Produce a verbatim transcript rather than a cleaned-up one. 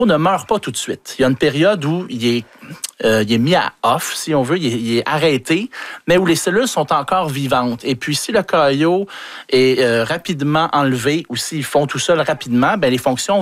ne meurt pas tout de suite. Il y a une période où il est, euh, il est mis à off, si on veut, il est, il est arrêté, mais où les cellules sont encore vivantes. Et puis, si le caillot est euh, rapidement enlevé ou s'ils font tout seul rapidement, ben les fonctions